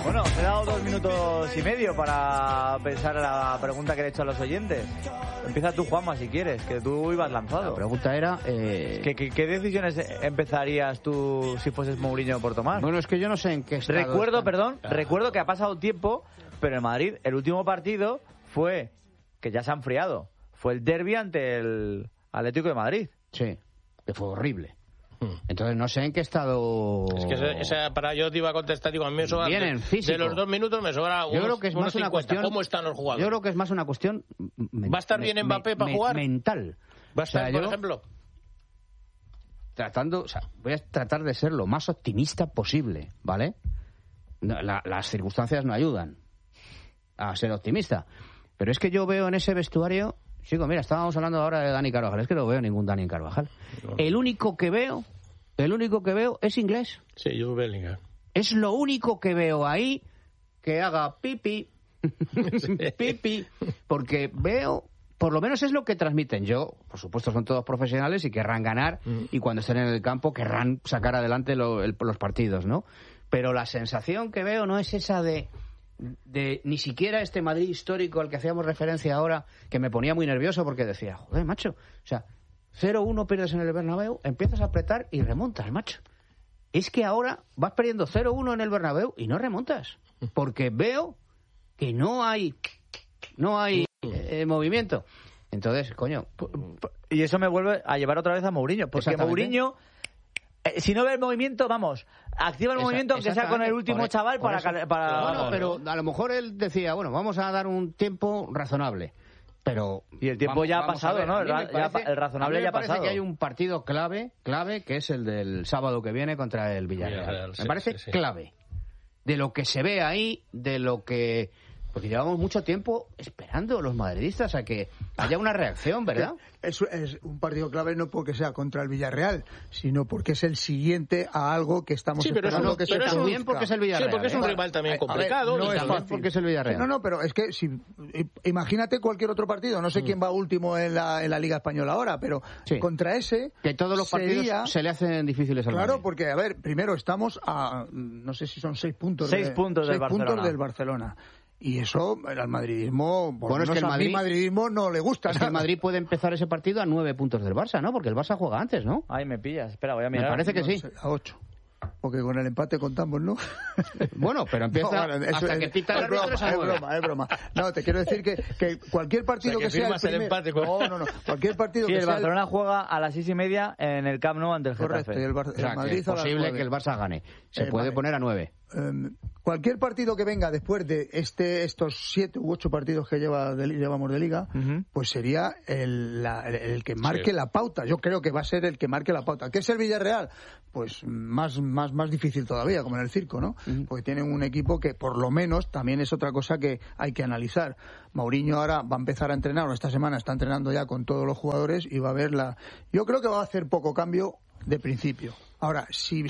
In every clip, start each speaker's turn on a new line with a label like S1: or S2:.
S1: Bueno, te he dado 2 minutos y medio para pensar la pregunta que le he hecho a los oyentes. Empieza tú, Juanma, si quieres, que tú ibas lanzado.
S2: La pregunta era...
S1: ¿Qué decisiones empezarías tú si fueses Mourinho por tomar?
S2: Bueno, es que yo no sé en qué estado
S1: Recuerdo que ha pasado tiempo, pero en Madrid el último partido fue, que ya se ha enfriado, fue el derbi ante el Atlético de Madrid.
S2: Sí, que fue horrible. Entonces no sé en qué estado...
S3: Es que yo te iba a contestar, digo, a mí me sobra... De los 2 minutos me sobra
S2: yo creo que es más una cuestión...
S3: ¿Cómo están los jugadores?
S2: Yo creo que es más una cuestión...
S3: ¿Va a estar bien Mbappé para jugar?
S2: Mental.
S3: ¿Va a estar, por ejemplo?
S2: Voy a tratar de ser lo más optimista posible, ¿vale? Las circunstancias no ayudan a ser optimista. Pero es que yo veo en ese vestuario... Chico, mira, estábamos hablando ahora de Dani Carvajal. Es que no veo ningún Dani Carvajal. No. El único que veo es inglés.
S3: Sí, Jude Bellingham.
S2: Es lo único que veo ahí que haga pipi. Pipi. Porque veo, por lo menos es lo que transmiten. Yo, por supuesto, son todos profesionales y querrán ganar. Y cuando estén en el campo querrán sacar adelante los partidos, ¿no? Pero la sensación que veo no es esa de ni siquiera este Madrid histórico al que hacíamos referencia ahora, que me ponía muy nervioso porque decía, joder, macho, o sea, 0-1 pierdes en el Bernabéu, empiezas a apretar y remontas, macho. Es que ahora vas perdiendo 0-1 en el Bernabéu y no remontas, porque veo que no hay movimiento. Entonces, coño...
S1: Y eso me vuelve a llevar otra vez a Mourinho, porque Mourinho... si no ve el movimiento, vamos, activa el movimiento aunque sea con el último chaval para...
S2: Bueno, pero a lo mejor él decía, bueno, vamos a dar un tiempo razonable. Pero
S1: y el tiempo ya ha pasado, ¿no? El razonable ya ha pasado.
S2: Me parece que hay un partido clave, que es el del sábado que viene contra el Villarreal. Me parece clave. De lo que se ve ahí, de lo que... Porque llevamos mucho tiempo esperando los madridistas a que haya una reacción, ¿verdad?
S4: Es un partido clave no porque sea contra el Villarreal, sino porque es el siguiente a algo que estamos esperando que se
S2: también porque es el Villarreal.
S3: Sí, porque es un rival también complicado.
S4: No es fácil
S2: porque es el Villarreal.
S4: No, pero es que imagínate cualquier otro partido, no sé quién va último en la Liga Española ahora, pero contra ese...
S2: Que todos los partidos se le hacen difíciles al Madrid.
S4: Claro, porque, a ver, primero estamos a, no sé si son 6 puntos.
S1: 6 puntos del
S4: Barcelona. Y eso, al madridismo,
S2: bueno, es que
S4: el madridismo no le gusta.
S2: Es que el Madrid puede empezar ese partido a 9 puntos del Barça, ¿no? Porque el Barça juega antes, ¿no?
S1: Ay, me pillas. Espera, voy a mirar.
S2: Me parece que sí.
S4: A 8. Porque con el empate contamos, ¿no?
S2: Bueno, pero empieza hasta que pita el árbitro.
S4: Es broma. No, te quiero decir que cualquier partido que sea
S3: el empate.
S4: No. Cualquier partido
S1: que sea...
S4: Sí,
S1: el Barcelona juega a las 6:30 en el Camp Nou ante el Getafe.
S4: Correcto, y el Madrid
S2: es posible que el Barça gane. Se puede poner a 9.
S4: Cualquier partido que venga después de estos 7 u 8 partidos que llevamos de Liga, pues sería el que marque la pauta. Yo creo que va a ser el que marque la pauta. ¿Qué es el Villarreal? Pues más difícil todavía, como en el circo, ¿no? Porque tienen un equipo que, por lo menos, también es otra cosa que hay que analizar. Mourinho ahora va a empezar a entrenar, o esta semana está entrenando ya con todos los jugadores y va a ver Yo creo que va a hacer poco cambio de principio. Ahora, si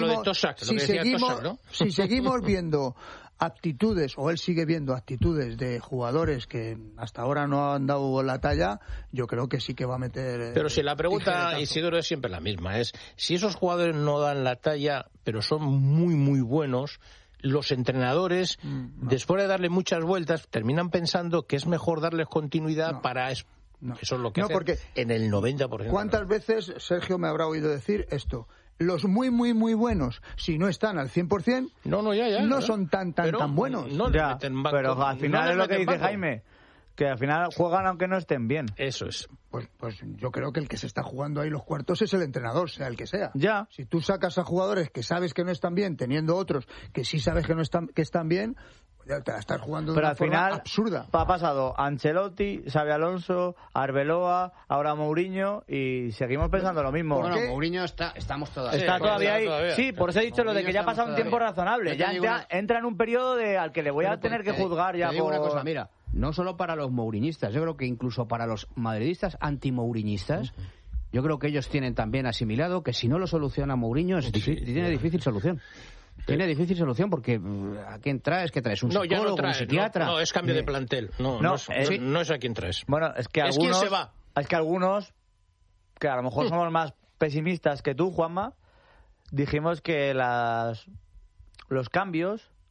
S4: seguimos viendo actitudes, o él sigue viendo actitudes de jugadores que hasta ahora no han dado la talla, yo creo que sí que va a meter...
S3: Pero si la pregunta, Isidoro, es siempre la misma, es si esos jugadores no dan la talla, pero son muy, muy buenos, los entrenadores, después de darle muchas vueltas, terminan pensando que es mejor darles continuidad para... Eso es lo que hacen
S4: porque
S3: en el 90%.
S4: ¿Cuántas veces Sergio me habrá oído decir esto? Los muy, muy, muy buenos, si no están al 100%, no son tan buenos.
S1: Pero al final es lo que dice Jaime, que al final juegan aunque no estén bien.
S3: Eso es.
S4: Pues yo creo que el que se está jugando ahí los cuartos es el entrenador, sea el que sea.
S1: Ya.
S4: Si tú sacas a jugadores que sabes que no están bien, teniendo otros que sí sabes que están bien, te la estás jugando de una forma absurda.
S1: Ha pasado Ancelotti, Xabi Alonso, Arbeloa, ahora Mourinho, y seguimos pensando lo mismo.
S2: Bueno, Mourinho estamos todavía.
S1: Está todavía ahí. Sí, por eso he dicho lo de que ya ha pasado un tiempo razonable. Ya entra en un periodo al que le voy a tener que juzgar ya.
S2: Te digo una cosa, mira, no solo para los mouriñistas, yo creo que incluso para los madridistas antimouriñistas, yo creo que ellos tienen también asimilado que si no lo soluciona Mourinho, tiene difícil solución. Tiene difícil solución porque ¿a quién traes? ¿Qué traes? ¿Un psicólogo? ¿Un psiquiatra?
S3: No, es cambio de plantel. No es a quién traes.
S1: Bueno, es que algunos...
S3: Es quién se va.
S1: Es que algunos, que a lo mejor somos más pesimistas que tú, Juanma, dijimos que los cambios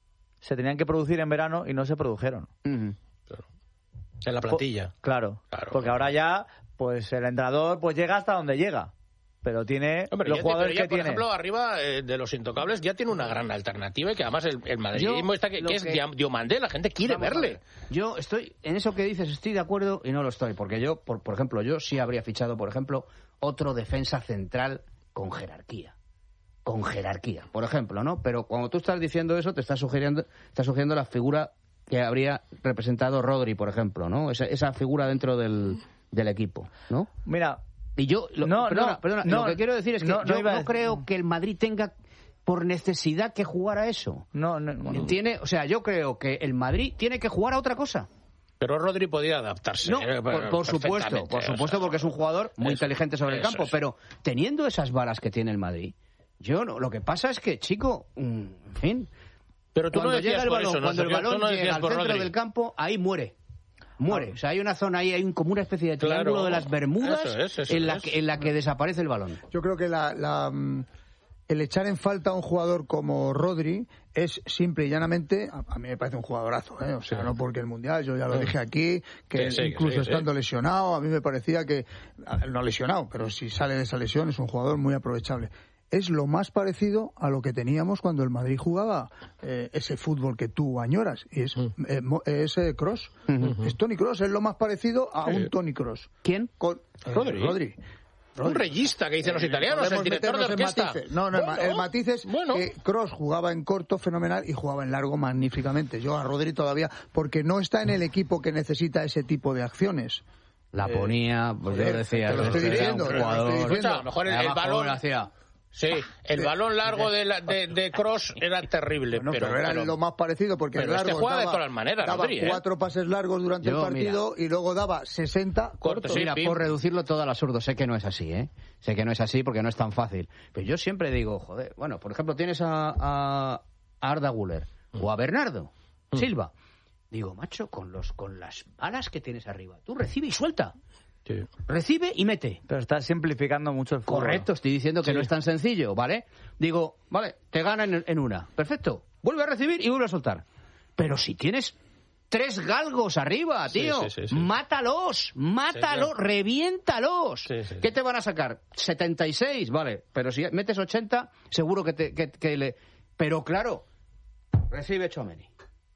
S1: se tenían que producir en verano y no se produjeron.
S3: Claro. En la plantilla.
S1: Claro, porque ahora ya pues el entrenador pues llega hasta donde llega. Pero tiene los jugadores que tiene.
S3: Por ejemplo, arriba de los intocables ya tiene una gran alternativa y que además el madridismo está que es Diomandé, la gente quiere verle.
S2: Yo estoy, en eso que dices, estoy de acuerdo y no lo estoy, porque yo, por ejemplo, yo sí habría fichado, por ejemplo, otro defensa central con jerarquía. Con jerarquía, por ejemplo, ¿no? Pero cuando tú estás diciendo eso, te estás sugiriendo la figura que habría representado Rodri, por ejemplo, ¿no? Esa figura dentro del equipo, ¿no?
S1: Mira...
S2: Y yo, perdona, lo que quiero decir es que yo no creo que el Madrid tenga por necesidad que jugar a eso.
S1: No.
S2: Yo creo que el Madrid tiene que jugar a otra cosa.
S3: Pero Rodri podía adaptarse.
S2: No, por supuesto, porque es un jugador muy inteligente sobre el campo, pero teniendo esas balas que tiene el Madrid, lo que pasa es que, chico, en fin,
S3: pero tú
S2: cuando
S3: no
S2: llega el balón,
S3: eso,
S2: cuando el balón llega al centro
S3: Rodri.
S2: del campo, ahí muere. O sea, hay una zona ahí, hay como una especie de triángulo de las Bermudas en la que desaparece el balón.
S4: Yo creo que el echar en falta a un jugador como Rodri es simple y llanamente, a mí me parece un jugadorazo, o sea, no porque el Mundial, yo ya lo dije aquí, que incluso estando lesionado, a mí me parecía que, no lesionado, pero si sale de esa lesión es un jugador muy aprovechable. Es lo más parecido a lo que teníamos cuando el Madrid jugaba ese fútbol que tú añoras, y es Kroos. Es Toni Kroos, es lo más parecido a un Toni Kroos.
S2: ¿Quién?
S4: Rodri.
S3: Un reyista que dicen los italianos, el director de orquesta.
S4: El matiz es que Kroos jugaba en corto fenomenal y jugaba en largo magníficamente. Yo a Rodri todavía, porque no está en el equipo que necesita ese tipo de acciones.
S2: La ponía, pues yo decía,
S4: te lo estoy diciendo,
S3: a lo mejor el balón
S2: hacía.
S3: Sí, el balón largo de Kroos era terrible.
S4: Pero era lo más parecido porque
S3: pero
S4: largo
S3: juega de todas las maneras,
S4: daba
S3: Rodri,
S4: 4 pases largos durante el partido y luego daba 60 cortos.
S2: Mira, por reducirlo todo al absurdo, sé que no es así, sé que no es así porque no es tan fácil. Pero yo siempre digo, joder, bueno, por ejemplo, tienes a Arda Güler o a Bernardo Silva. Digo, macho, con las balas que tienes arriba, tú recibe y suelta. Sí. Recibe y mete.
S1: Pero estás simplificando mucho el fútbol.
S2: Correcto, estoy diciendo que no es tan sencillo, ¿vale? Digo, vale, te gana en una. Perfecto. Vuelve a recibir y vuelve a soltar. Pero si tienes 3 galgos arriba, tío, mátalos, reviéntalos. ¿Qué te van a sacar? 76, vale. Pero si metes 80, seguro que le... Pero claro, recibe Tchouaméni.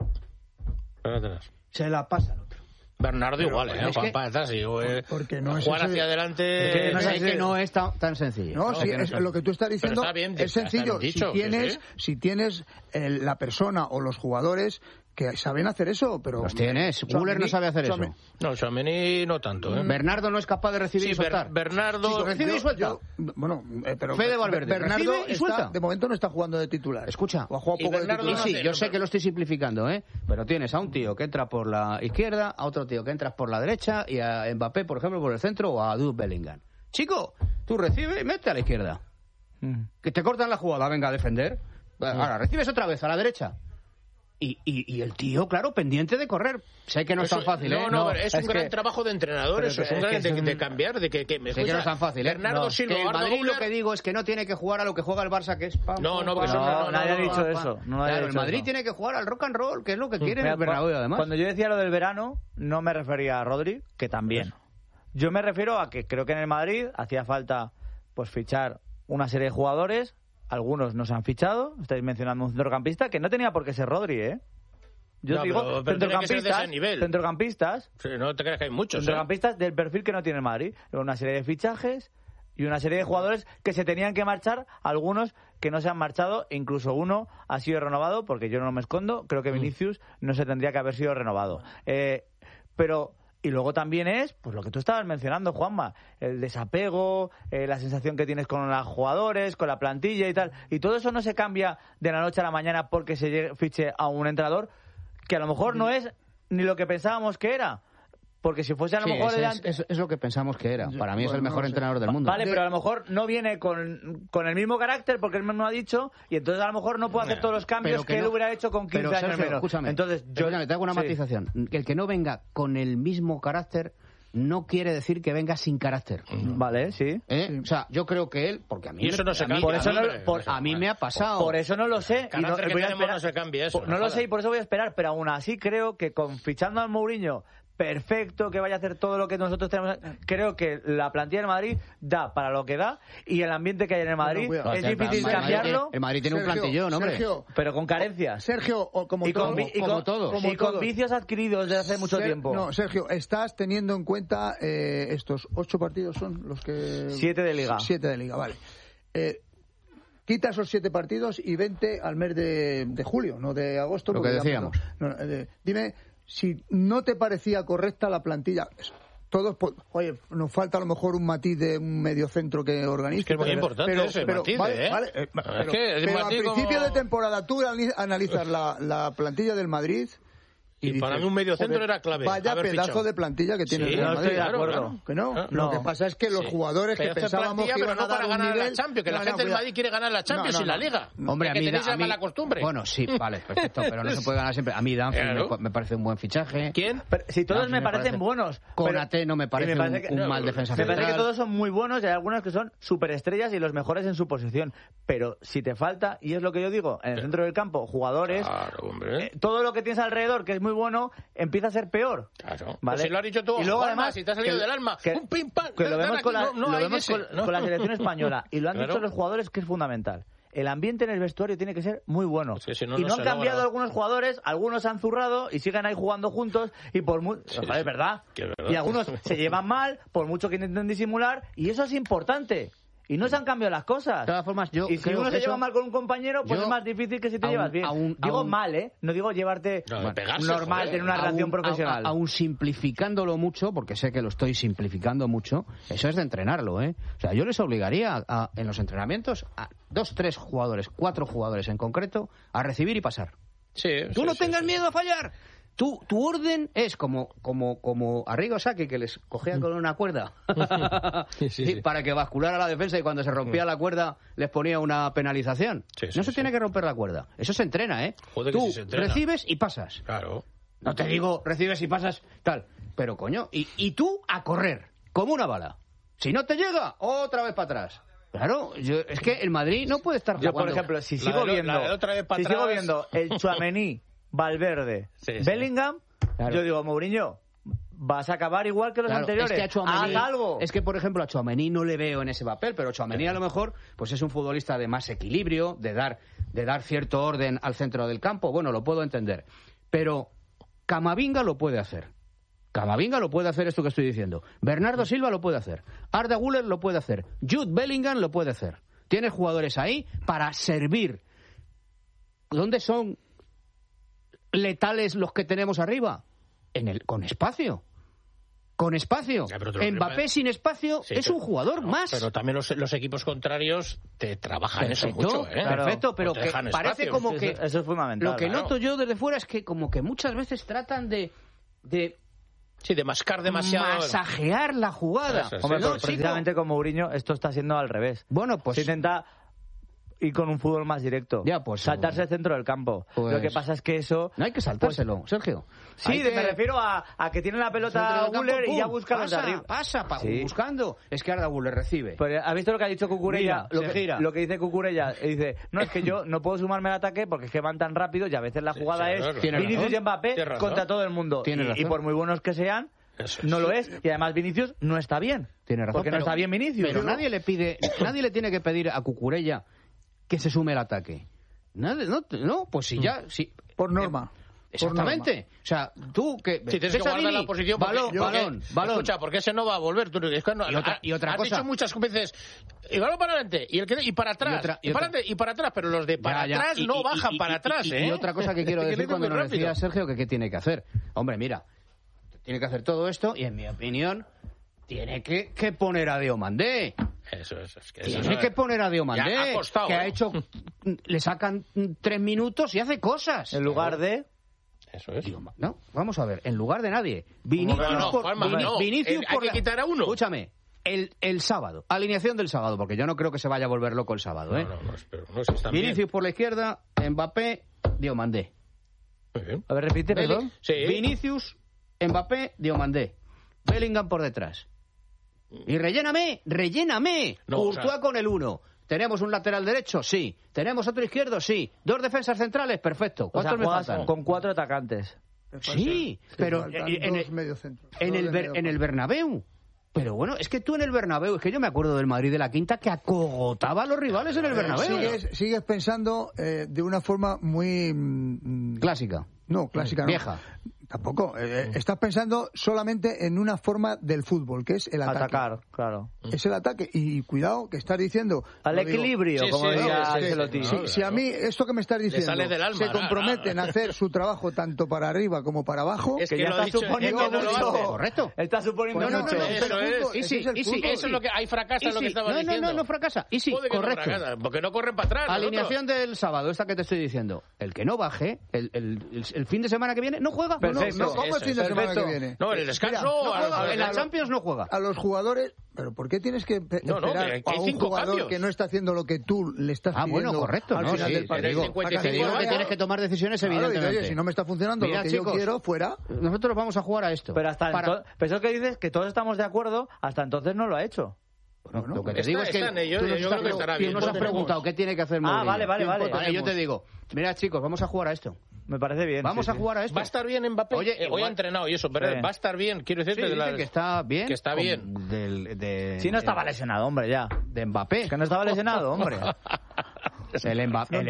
S2: Se la pasa al otro.
S3: Bernardo igual,
S4: porque no es
S3: jugar hacia adelante
S2: que no es tan sencillo.
S4: No, sí, lo que tú estás diciendo es sencillo. Si tienes la persona o los jugadores que saben hacer eso, pero...
S2: Los tienes. Güler no sabe hacer eso.
S3: No, Tchouaméni no tanto,
S2: Bernardo no es capaz de recibir y soltar.
S3: Bernardo...
S2: recibe y suelta.
S4: Pero
S2: Fede Valverde,
S4: Bernardo
S2: recibe y suelta.
S4: De momento no está jugando de titular.
S2: Escucha.
S4: O ha jugado poco de titular.
S2: Sí, yo sé que lo estoy simplificando, pero tienes a un tío que entra por la izquierda, a otro tío que entra por la derecha y a Mbappé, por ejemplo, por el centro o a Jude Bellingham. Chico, tú recibes y mete a la izquierda. Que te cortan la jugada, venga a defender. Ahora, recibes otra vez a la derecha. Y el tío, claro, pendiente de correr. Sé que no es tan fácil,
S3: es un gran trabajo de entrenadores, es un gran de cambiar, de que me
S2: sé que no es tan fácil,
S3: Bernardo Silva,
S2: el Madrid lo que digo es que no tiene que jugar a lo que juega el Barça, que es
S1: nadie ha dicho eso.
S2: El Madrid tiene que jugar al rock and roll, que es lo que quiere el Bernabéu, además.
S1: Cuando yo decía lo del verano, no me refería a Rodri, que también. Yo me refiero a que creo que en el Madrid hacía falta pues fichar una serie de jugadores. Algunos no se han fichado. Estáis mencionando un centrocampista que no tenía por qué ser Rodri, Yo digo centrocampistas.
S3: Sí, no te creas que hay muchos.
S1: Centrocampistas del perfil que no tiene el Madrid. Una serie de fichajes y una serie de jugadores que se tenían que marchar, algunos que no se han marchado, incluso uno ha sido renovado, porque yo no me escondo, creo que Vinicius no se tendría que haber sido renovado. Pero... Y luego también es, pues lo que tú estabas mencionando, Juanma, el desapego, la sensación que tienes con los jugadores, con la plantilla y tal. Y todo eso no se cambia de la noche a la mañana porque se fiche a un entrenador que a lo mejor no es ni lo que pensábamos que era. Porque si fuese a lo mejor...
S2: Es lo que pensamos que era. Para mí es el mejor entrenador del mundo.
S1: Vale, pero a lo mejor no viene con el mismo carácter, porque él mismo ha dicho, y entonces a lo mejor no puede hacer todos los cambios que él hubiera hecho con 15 años menos.
S2: Escúchame, entonces, te hago una matización. El que no venga con el mismo carácter no quiere decir que venga sin carácter.
S1: Vale, sí.
S2: O sea, yo creo que él, porque a mí,
S3: Y eso no se cambia.
S1: Por eso
S2: a mí me ha pasado.
S1: Por eso no lo sé. Y no,
S3: Carácter que
S1: voy a
S3: tenemos
S1: esperar.
S3: no se cambia eso.
S1: No lo sé y por eso voy a esperar, pero aún así creo que fichando al Mourinho perfecto, que vaya a hacer todo lo que nosotros tenemos, creo que la plantilla del Madrid da para lo que da y el ambiente que hay en el Madrid
S4: Bueno,
S1: es difícil cambiarlo,
S2: El Madrid tiene un plantillón, hombre.
S4: Sergio,
S1: pero con carencias.
S4: Sergio, como
S1: Y con,
S4: todo,
S2: como todos.
S1: y con vicios adquiridos desde hace mucho tiempo.
S4: No, Sergio, estás teniendo en cuenta estos 8 partidos son los que...
S1: 7 de Liga.
S4: 7 de Liga, vale. Quita esos 7 partidos y vente al mes de julio, no de agosto.
S2: Lo que
S4: porque ya-
S2: decíamos.
S4: Dime si no te parecía correcta la plantilla. Todos, oye, nos falta a lo mejor un matiz de un mediocentro que organice.
S3: Es que es muy importante ese matiz,
S4: vale,
S3: ¿eh?
S4: vale,
S3: Es
S4: pero,
S3: que es un
S4: pero a
S3: matiz
S4: principio
S3: como-
S4: de temporada tú analizas la plantilla del Madrid
S3: Y para mí un mediocentro era clave,
S4: Vaya
S3: haber
S4: pedazo
S3: fichado.
S4: de plantilla que tiene
S3: Sí,
S4: el Real
S1: no
S4: Madrid.
S1: estoy de acuerdo.
S3: claro.
S4: Que no.
S3: No.
S4: Lo que pasa es que los
S3: Sí.
S4: jugadores que
S3: Pedazo de
S4: pensábamos
S3: plantilla,
S4: que iban
S3: pero
S4: a
S3: no
S4: dar
S3: para
S4: un
S3: ganar
S4: nivel...
S3: la Champions, que la gente del
S4: cuidado.
S3: Madrid quiere ganar la Champions
S4: No,
S3: y la
S4: no.
S3: Liga.
S2: Hombre,
S3: Es
S2: a
S3: que
S2: mí,
S3: tenéis
S2: a
S3: la
S2: mí-
S3: mala costumbre.
S2: Bueno, sí, vale, perfecto, pero no se puede ganar siempre. A mí Danfield
S3: Claro.
S2: me parece un buen fichaje.
S3: ¿Quién?
S1: Pero si todos
S2: No,
S1: me
S2: me
S1: parecen
S2: parece-
S1: buenos.
S2: Konate no me
S1: y
S2: parece un mal defensa
S1: Me parece que
S2: central.
S1: todos son muy buenos y hay algunos que son superestrellas y los mejores en su posición. Pero si te falta, y es lo que yo digo, en el centro del campo, jugadores,
S3: Claro, hombre.
S1: todo lo que tienes alrededor, que es muy bueno, empieza a ser peor.
S3: Claro.
S1: ¿Vale?
S3: Pues si lo has dicho tú,
S1: Y luego,
S3: Juanma,
S1: además,
S3: si te has salido
S1: que-
S3: del alma,
S1: que-
S3: un pim pam.
S1: Que lo vemos con la,
S3: no
S1: lo
S3: hay
S1: vemos
S3: ese,
S1: con,
S3: ¿no?
S1: con la selección española. Y lo han
S3: Claro.
S1: dicho los jugadores que es fundamental. El ambiente en el vestuario tiene que ser muy bueno.
S3: Es que si no,
S1: y
S3: no
S1: no han
S3: se
S1: cambiado
S3: logra.
S1: algunos jugadores, algunos han zurrado y siguen ahí jugando juntos y por
S3: Sí,
S1: es verdad.
S3: que es verdad.
S1: Y algunos se llevan mal, por mucho que intenten disimular, y eso es importante. Y no se han cambiado las cosas.
S2: De todas formas, yo
S1: y si
S2: creo
S1: uno
S2: que
S1: se lleva
S2: eso-
S1: mal con un compañero, pues
S2: yo-
S1: es más difícil que si te
S2: aún-
S1: llevas bien. Digo
S2: aún-
S1: mal, ¿eh? No digo llevarte
S3: No, de pegarse,
S1: normal,
S3: joder.
S1: tener una relación profesional.
S2: Aún simplificándolo mucho, porque sé que lo estoy simplificando mucho, eso es de entrenarlo, ¿eh? O sea, yo les obligaría en los entrenamientos a 2, 3 jugadores, 4 jugadores en concreto, a recibir y pasar.
S3: Sí,
S2: Tú
S3: sí,
S2: no
S3: sí,
S2: tengas
S3: sí.
S2: miedo a fallar. Tu orden es como Arrigo Sacchi, que les cogía con una cuerda
S3: Sí.
S2: para que basculara la defensa y cuando se rompía la cuerda les ponía una penalización.
S3: Sí, sí,
S2: no se
S3: sí.
S2: tiene que romper la cuerda. Eso se entrena, ¿eh?
S3: Joder, que
S2: Tú
S3: sí se entrena.
S2: recibes y pasas.
S3: Claro.
S2: No te digo recibes y pasas tal. Pero coño, y tú a correr, como una bala. Si no te llega, otra vez para atrás. Claro, es que el Madrid no puede estar
S1: Yo,
S2: jugando.
S1: por ejemplo, si
S3: La
S1: sigo
S3: de
S1: viendo,
S3: otra vez para
S1: si sigo
S3: atrás.
S1: viendo el Tchouaméni, Valverde,
S3: Sí, sí.
S1: Bellingham,
S2: Claro.
S1: yo digo, Mourinho, vas a acabar igual que los
S2: Claro,
S1: anteriores.
S2: es que a Tchouaméni-
S1: Haz algo.
S2: Es que, por ejemplo, a Tchouaméni no le veo en ese papel, pero Tchouaméni a lo mejor pues es un futbolista de más equilibrio, de dar cierto orden al centro del campo. Bueno, lo puedo entender. Pero Camavinga lo puede hacer. Camavinga lo puede hacer esto que estoy diciendo. Bernardo Silva lo puede hacer. Arda Güler lo puede hacer. Jude Bellingham lo puede hacer. Tienes jugadores ahí para servir. ¿Dónde son letales los que tenemos arriba? Con espacio. Con espacio.
S3: Ya, pero te lo
S2: Mbappé
S3: primer-
S2: sin espacio
S3: Sí,
S2: es
S3: pero-
S2: un jugador
S3: no,
S2: más.
S3: Pero también los equipos contrarios te trabajan eso
S2: Perfecto,
S3: mucho, ¿eh?
S2: perfecto, pero
S3: Te
S2: que
S3: dejan
S2: parece
S3: espacio.
S2: como que
S1: Eso es fundamental.
S2: lo que
S3: claro.
S2: noto yo desde fuera es que como que muchas veces tratan de
S3: Sí, de mascar demasiado.
S2: masajear la jugada.
S3: Eso, sí.
S1: Hombre,
S2: No,
S1: pues
S2: chico.
S1: precisamente con Mourinho esto está siendo al revés.
S2: Bueno, pues
S1: Se intenta ir con un fútbol más directo.
S2: Ya, pues,
S1: saltarse el centro del campo.
S2: pues-
S1: Lo que pasa es que eso...
S2: no hay que saltárselo, Sergio.
S1: Sí,
S2: Hay que-
S1: me refiero a que tiene la
S2: centro
S1: pelota
S2: del campo,
S1: Güler y ya
S2: pum,
S1: busca los de arriba.
S2: pasa,
S1: Sí.
S2: buscando. Es que Arda Güler recibe.
S1: Pero ¿has visto lo que ha dicho Cucurella?
S2: Mira, se gira.
S1: Lo que dice Cucurella. Dice, no, es que yo no puedo sumarme al ataque porque es que van tan rápido y a veces la jugada
S3: sí,
S1: es
S3: claro.
S2: Tiene
S1: Vinicius
S2: razón.
S1: y Mbappé
S3: Tiene razón.
S1: contra todo el mundo.
S2: Tiene
S1: Y
S2: razón.
S1: por muy buenos que sean,
S3: Eso
S1: no
S3: es.
S1: lo es. Y además Vinicius no está bien.
S2: Tiene razón.
S1: Porque no está bien Vinicius.
S2: Pero nadie le tiene que pedir a Cucurella que se sume al ataque. No, pues si ya... Si,
S4: Por norma.
S2: exactamente. O sea, tú que...
S3: Si tienes que guardar
S2: Cesarini,
S3: la posición porque-
S2: balón.
S3: Escucha, porque ese no va a volver. Tú, es que no-
S2: Y otra
S3: has
S2: cosa.
S3: dicho muchas veces, y balón para adelante, y para atrás,
S2: Y otra-
S3: para adelante y para atrás, pero los de para
S2: Ya, ya.
S3: atrás
S2: Y-
S3: no
S2: y-
S3: bajan
S2: y-
S3: para atrás,
S2: y,
S3: ¿eh?
S2: y otra cosa que quiero
S3: Que
S2: decir
S3: viene
S2: cuando
S3: muy
S2: nos decía
S3: rápido.
S2: Sergio que qué tiene que hacer. Hombre, mira, tiene que hacer todo esto y en mi opinión tiene que poner a Diomandé.
S3: Eso es que eso
S2: Tiene
S3: es-
S2: que poner a
S3: Ya
S2: Diomandé,
S3: ha costado,
S2: que ha
S3: ¿eh?
S2: hecho... Le sacan 3 minutos y hace cosas.
S1: En lugar de...
S3: Eso es.
S2: No, vamos a ver, en lugar de nadie. Vinicius
S3: no,
S2: por,
S3: Juanma, no.
S2: Vinicius
S3: Hay
S2: por
S3: que quitar a uno.
S2: Escúchame, el sábado, alineación del sábado, porque yo no creo que se vaya a volver loco el sábado, ¿eh?
S3: No, pero no, si están bien.
S2: Vinicius por la izquierda, Mbappé, Diomandé.
S3: Muy bien.
S1: A ver, repite, perdón.
S3: Sí.
S2: Vinicius, Mbappé, Diomandé. Bellingham por detrás. Y relléname.
S3: No,
S2: Courtois con el 1. ¿Tenemos un lateral derecho? Sí. ¿Tenemos otro izquierdo? Sí. 2 defensas centrales, perfecto. ¿Cuántos me faltan?
S1: Con 4 atacantes.
S2: Sí, pero en el Bernabéu. Pero bueno, es que tú en el Bernabéu, es que yo me acuerdo del Madrid de la Quinta que acogotaba a los rivales en el Bernabéu.
S4: Sigues pensando de una forma muy...
S2: Clásica.
S4: No, clásica no.
S2: Vieja.
S4: Tampoco. Estás pensando solamente en una forma del fútbol, que es el ataque.
S1: Atacar, claro.
S4: Es el ataque. Y cuidado, que estás diciendo...
S1: Al equilibrio, como decía Ancelotti.
S4: Si a mí esto que me estás diciendo se comprometen a hacer su trabajo tanto para arriba como para abajo...
S3: Es que
S1: ya está suponiendo mucho.
S2: Correcto.
S1: Está suponiendo mucho.
S3: Eso es lo que... Ahí fracasa lo que estaba diciendo.
S2: No fracasa. Y sí, correcto.
S3: Porque no corren para atrás.
S2: Alineación del sábado, esta que te estoy diciendo. El que no baje, el fin de semana que viene, no juega.
S4: No, ¿cómo el fin de semana que viene?
S3: No, en el descanso...
S2: En la Champions no juega.
S4: A los jugadores... ¿Pero por qué tienes que esperar a un jugador que no está haciendo lo que tú le estás pidiendo?
S2: Bueno, correcto.
S4: Al final del partido.
S2: Te digo que tienes que tomar decisiones, evidentemente.
S4: Oye, si no me está funcionando lo que yo quiero, fuera.
S2: Nosotros vamos a jugar a esto.
S1: Pero pero eso que dices, que todos estamos de acuerdo, hasta entonces no lo ha hecho.
S2: Bueno, lo que te digo es que tú nos has preguntado qué tiene que hacer Mourinho.
S1: Vale.
S2: Yo te digo, mira chicos, vamos a jugar a esto.
S1: Me parece bien.
S2: Vamos a jugar a esto.
S3: ¿Va a estar bien Mbappé?
S2: Oye,
S3: hoy ha entrenado y eso, pero va a estar bien. Quiero decirte
S2: que está bien.
S3: Que está bien.
S1: Si no estaba lesionado, hombre, ya.
S2: De Mbappé.
S1: Que no estaba lesionado, hombre.
S2: El Mbappé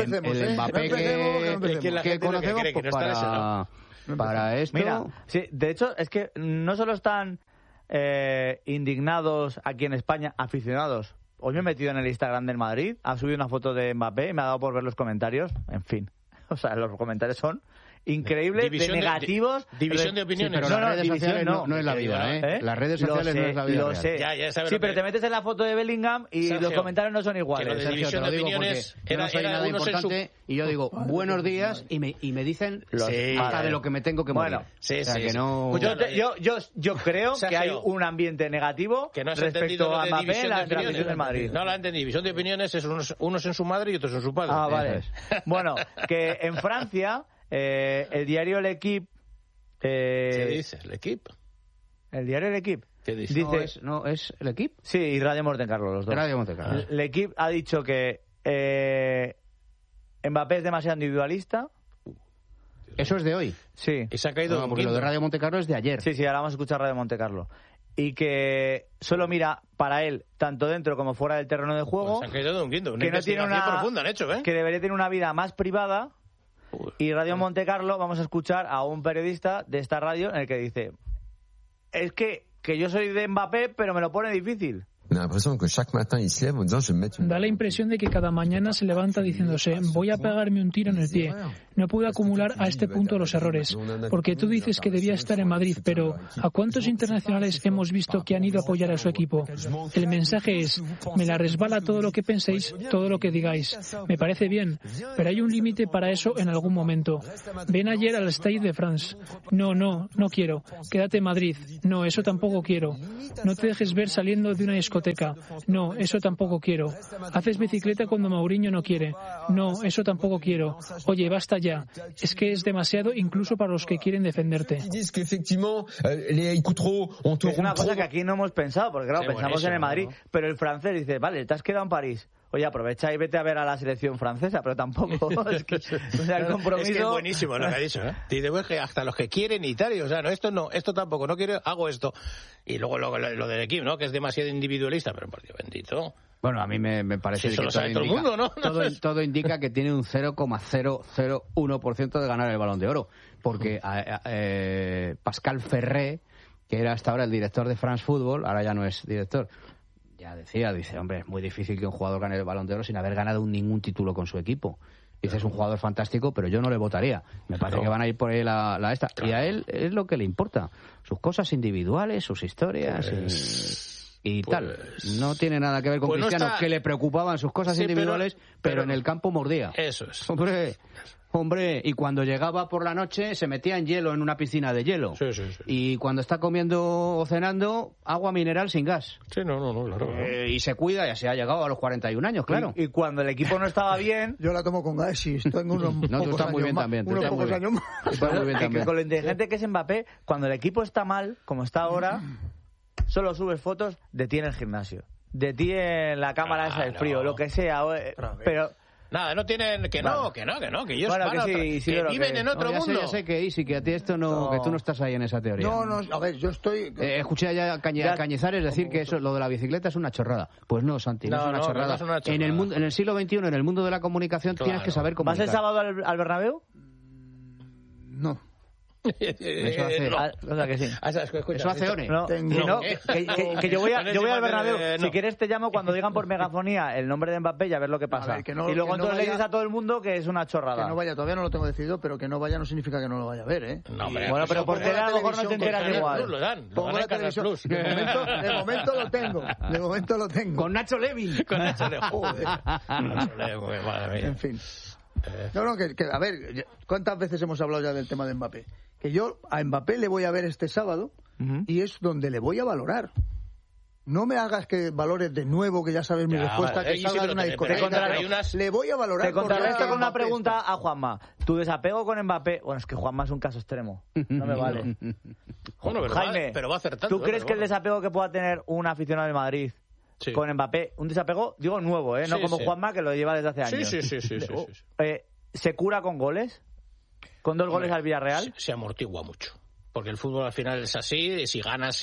S2: que conocemos para esto.
S1: Mira, sí, de hecho, es que no solo están indignados aquí en España, aficionados. Hoy me he metido en el Instagram del Madrid, ha subido una foto de Mbappé y me ha dado por ver los comentarios. En fin. O sea, los comentarios son increíbles, de negativos.
S3: División de opiniones.
S2: Sí, pero las redes sociales no es la vida, ¿eh? Las redes sociales no es la vida.
S1: Lo sé. Sí, pero te metes en la foto de Bellingham y los comentarios no son iguales.
S2: Sergio, te lo digo porque yo no soy nada importante y yo digo buenos días y me dicen hasta de lo que me tengo que morir.
S1: Yo creo que hay un ambiente negativo respecto a Mbappé en la división del Madrid.
S3: No la entendí. División de opiniones es unos en su madre y otros en su padre.
S1: Ah, vale. Bueno, que en Francia... el diario L'Equipe...
S3: ¿Qué dice? ¿L'Equipe?
S1: El diario L'Equipe.
S3: ¿Qué dice?
S1: Dice,
S2: ¿No es L'Equipe?
S1: Sí, y Radio Montecarlo, los dos.
S2: Radio Montecarlo.
S1: L'Equipe ha dicho que Mbappé es demasiado individualista.
S2: Eso es de hoy.
S1: Sí.
S3: Y se ha caído
S2: porque lo de Radio Montecarlo es de ayer.
S1: Sí, ahora vamos a escuchar Radio Montecarlo. Y que solo mira para él, tanto dentro como fuera del terreno de juego.
S3: Pues se han caído de un quinto.
S1: Que no tiene una
S3: profunda han hecho, ¿eh?
S1: Que debería tener una vida más privada. Y Radio Montecarlo, vamos a escuchar a un periodista de esta radio en el que dice: es que yo soy de Mbappé, pero me lo pone difícil.
S5: Da la impresión de que cada mañana se levanta diciéndose: voy a pegarme un tiro en el pie. No puedo acumular a este punto los errores. Porque tú dices que debía estar en Madrid, pero ¿a cuántos internacionales hemos visto que han ido a apoyar a su equipo? El mensaje es: me la resbala todo lo que penséis, todo lo que digáis. Me parece bien, pero hay un límite para eso en algún momento. Ven ayer al Stade de France. No quiero. Quédate en Madrid. No, eso tampoco quiero. No te dejes ver saliendo de una discoteca. No, eso tampoco quiero. Haces bicicleta cuando Mourinho no quiere. No, eso tampoco quiero. Oye, basta ya. Es que es demasiado incluso para los que quieren defenderte.
S1: Es una cosa que aquí no hemos pensado, porque claro, pensamos en el Madrid, ¿no? Pero el francés dice: vale, te has quedado en París. Oye, aprovecha y vete a ver a la selección francesa, pero tampoco. Es que, o sea, el compromiso...
S3: Es que es buenísimo lo que ha dicho, ¿eh? Dice, pues que hasta los que quieren y tal, o sea, no, esto tampoco, no quiero, hago esto. Y luego lo del equipo, ¿no? Que es demasiado individualista, pero por Dios bendito.
S2: Bueno, a mí me parece
S3: que todo el mundo, ¿no?
S2: Todo indica que tiene un 0,001% de ganar el Balón de Oro, porque Pascal Ferré, que era hasta ahora el director de France Football, ahora ya no es director, ya dice, hombre, es muy difícil que un jugador gane el Balón de Oro sin haber ganado ningún título con su equipo. Dice, es un jugador fantástico, pero yo no le votaría. Me parece que van a ir por ahí la esta. Claro. Y a él es lo que le importa. Sus cosas individuales, sus historias y tal. No tiene nada que ver con Cristiano, que le preocupaban sus cosas individuales, pero en el campo mordía.
S3: Eso es.
S2: Hombre, y cuando llegaba por la noche se metía en hielo, en una piscina de hielo. Sí. Y cuando está comiendo o cenando, agua mineral sin gas.
S3: Sí, no, claro.
S2: Y se cuida, ya se ha llegado a los 41 años, claro.
S1: Y cuando el equipo no estaba bien...
S4: Yo la tomo con gas y tengo unos pocos años
S2: bien
S4: más.
S2: También,
S4: unos pocos años más.
S1: Con lo inteligente que es Mbappé, cuando el equipo está mal, como está ahora, solo subes fotos de ti en el gimnasio, de ti en la cámara esa del frío, lo que sea, pero...
S3: Nada, no tienen... Que no, que ellos
S1: bueno,
S3: van
S1: que
S3: viven en otro mundo.
S2: Ya sé que Isi, que a ti esto no, que tú no estás ahí en esa teoría.
S4: No, a ver, yo estoy...
S2: Escuché ya Cañizares decir que eso, lo de la bicicleta es una chorrada. Pues no, Santi, no es una chorrada.
S3: No es una chorrada.
S2: En el siglo XXI, en el mundo de la comunicación, tienes que saber comunicar.
S1: ¿Vas el sábado al Bernabéu?
S4: No.
S2: Eso hace...
S1: O sea que sí.
S2: Eso hace One.
S1: Que yo voy al Bernabéu. Si quieres te llamo cuando digan por megafonía el nombre de Mbappé y a ver lo que pasa.
S4: Ver, y
S1: luego entonces le dices a todo el mundo que es una chorrada.
S4: Que no vaya, todavía no lo tengo decidido, pero que no vaya no significa que no lo vaya a ver, ¿eh?
S3: No, hombre,
S1: bueno, pero por tele a lo mejor no te enteras igual.
S3: Lo dan
S4: Pongo la
S3: en Canal
S4: televisión.
S3: Plus.
S4: De momento lo tengo.
S2: Con Nacho Levy.
S3: Con Nacho Levy. Nacho Levy, madre mía.
S4: En fin. No, que a ver, ¿cuántas veces hemos hablado ya del tema de Mbappé? Que yo a Mbappé le voy a ver este sábado y es donde le voy a valorar. No me hagas que valores de nuevo, que ya sabes mi respuesta, que salga de una discoteca. Le voy a valorar.
S1: Te contrarresto con una pregunta a Juanma. ¿Tu desapego con Mbappé? Bueno, es que Juanma es un caso extremo. No me vale.
S3: Bueno,
S1: Jaime,
S3: pero va acertando.
S1: ¿tú crees que el desapego que pueda tener un aficionado de Madrid con Mbappé, un desapego, digo, nuevo, no como Juanma, que lo lleva desde hace años?
S3: Sí.
S1: ¿Se cura con goles? ¿Con 2 goles al Villarreal?
S3: Se amortigua mucho. Porque el fútbol al final es así, si ganas.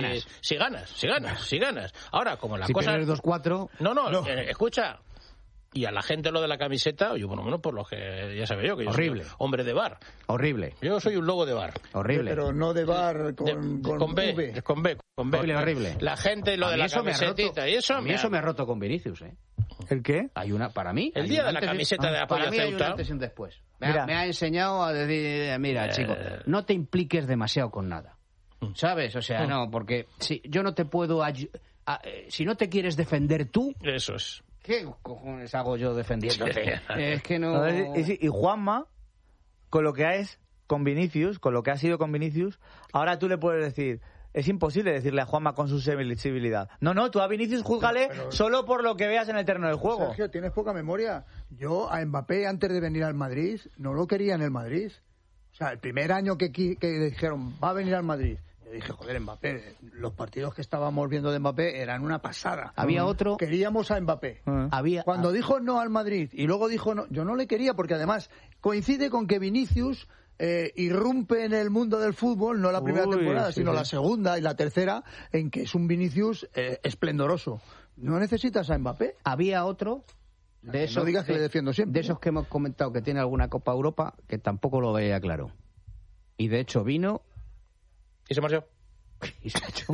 S3: Ahora, como la
S2: si
S3: cosa...
S2: Si pierdes 2-4...
S3: No. Escucha... Y a la gente lo de la camiseta, yo por lo menos por lo que ya sabía yo, que yo
S2: horrible.
S3: Soy hombre de bar.
S2: Horrible.
S3: Yo soy un lobo de bar.
S2: Horrible.
S4: Pero no de bar con
S3: B. Con B.
S2: Horrible.
S3: La gente lo de la camisetita y eso...
S2: A mí eso me ha roto con Vinicius, ¿eh?
S1: ¿El qué?
S2: Hay una, para mí...
S3: El día de la camiseta de apoyo
S2: para mí hay
S3: Ceuta...
S2: un antes y un después. Me ha enseñado a decir, mira, chico, no te impliques demasiado con nada. ¿Sabes? O sea, no, porque si yo no te puedo... si no te quieres defender tú...
S3: Eso es.
S2: ¿Qué cojones hago yo defendiéndote? Es que no...
S1: Y Juanma, con lo que es con Vinicius, con lo que ha sido con Vinicius, ahora tú le puedes decir... Es imposible decirle a Juanma con su sensibilidad. No, tú a Vinicius júzgale solo por lo que veas en el terreno del juego.
S4: Sergio, tienes poca memoria. Yo a Mbappé, antes de venir al Madrid, no lo quería en el Madrid. O sea, el primer año que dijeron, va a venir al Madrid, yo dije, joder, Mbappé, los partidos que estábamos viendo de Mbappé eran una pasada.
S2: Había otro...
S4: Queríamos a Mbappé. Cuando dijo no al Madrid y luego dijo no, yo no le quería porque además coincide con que Vinicius... irrumpe en el mundo del fútbol, no la primera temporada, sino la segunda y la tercera, en que es un Vinicius esplendoroso. ¿No necesitas a Mbappé?
S2: Había otro de esos,
S4: no digas que le defiendo siempre.
S2: De esos que hemos comentado que tiene alguna Copa Europa, que tampoco lo veía claro. Y de hecho vino...
S3: ¿Y se marchó?
S2: Y se echó.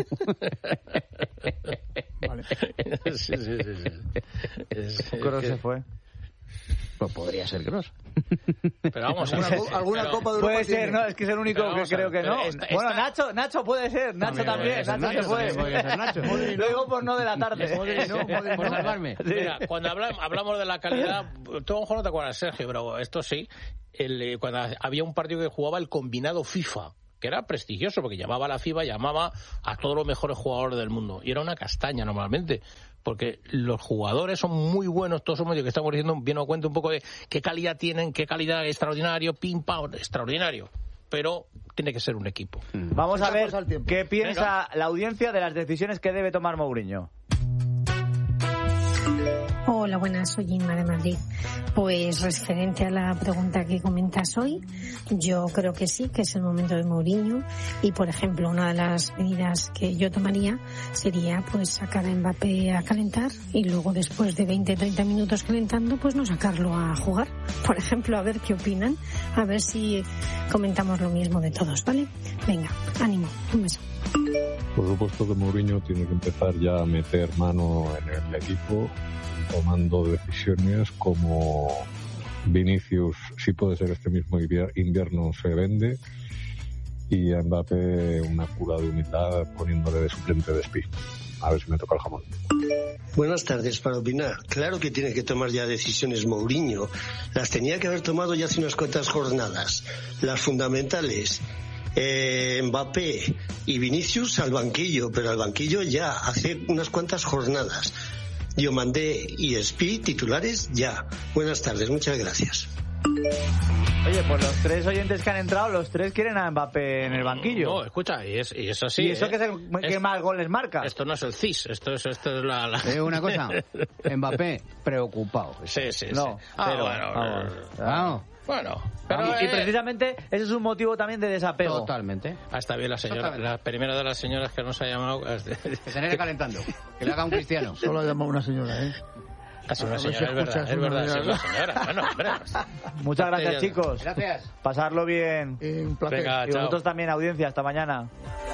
S4: Vale.
S3: Sí.
S1: Kroos se fue.
S2: Pues podría ser Kroos.
S3: Pero vamos,
S4: ¿Alguna Copa de Europa
S1: puede ser,
S4: tiene?
S1: ¿no? Es que es el único que creo que no. Bueno, Nacho puede ser. Nacho también. Nacho se fue. Lo digo por no de la tarde.
S2: Por salvarme.
S3: Mira, cuando hablamos de la calidad, tú a lo mejor no te acuerdas, Sergio, pero esto sí. Cuando había un partido que jugaba el combinado FIFA, que era prestigioso, porque llamaba a la FIBA, llamaba a todos los mejores jugadores del mundo. Y era una castaña normalmente, porque los jugadores son muy buenos, todos somos, que estamos diciendo, bien o cuenta un poco de qué calidad tienen, qué calidad extraordinario, pim, pam, extraordinario. Pero tiene que ser un equipo.
S1: Vamos a ver qué piensa la audiencia de las decisiones que debe tomar Mourinho.
S6: Hola, buenas, soy Inma de Madrid. Pues referente a la pregunta que comentas hoy, yo creo que sí, que es el momento de Mourinho y, por ejemplo, una de las medidas que yo tomaría sería pues sacar a Mbappé a calentar y luego después de 20-30 minutos calentando, pues no sacarlo a jugar. Por ejemplo, a ver qué opinan, a ver si comentamos lo mismo de todos, ¿vale? Venga, ánimo, un beso.
S7: Por supuesto que Mourinho tiene que empezar ya a meter mano en el equipo, tomando decisiones como Vinicius, si puede ser este mismo invierno, se vende, y a Mbappé una cura de humildad poniéndole de suplente de Espí. A ver si me toca el jamón.
S8: Buenas tardes. Para opinar, claro que tiene que tomar ya decisiones Mourinho. Las tenía que haber tomado ya hace unas cuantas jornadas. Las fundamentales. Mbappé y Vinicius al banquillo, pero al banquillo ya hace unas cuantas jornadas. Diomandé y Espí titulares ya. Buenas tardes, muchas gracias.
S1: Oye, pues los 3 oyentes que han entrado, los 3 quieren a Mbappé en el banquillo.
S3: No, escucha, y es así.
S1: Y eso que es el que más goles marca.
S3: Esto no es el CIS, esto es la...
S2: Una cosa, Mbappé preocupado.
S3: Sí.
S1: No, pero
S3: Bueno,
S2: pero
S3: y
S1: precisamente ese es un motivo también de desapego.
S2: Totalmente.
S3: Está bien la señora, la primera de las señoras que nos ha llamado.
S2: Que se nene calentando, que le haga un cristiano.
S4: Solo ha llamado una señora, ¿eh?
S3: Casi una señora, es verdad, es una señora. Bueno, hombre.
S1: Muchas gracias, chicos.
S2: Gracias.
S1: Pasarlo bien.
S4: Un placer.
S3: Venga,
S1: y vosotros también, audiencia. Hasta mañana.